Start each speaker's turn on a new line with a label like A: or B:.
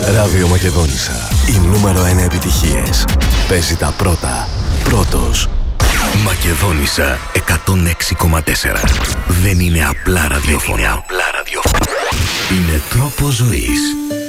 A: Ράδιο Μακεδόνισσα. Οι νούμερο 1 επιτυχίες. Παίζει τα πρώτα. Πρώτος. Μακεδόνισσα 106,4. Δεν είναι απλά ραδιόφωνο. Είναι τρόπος ζωής.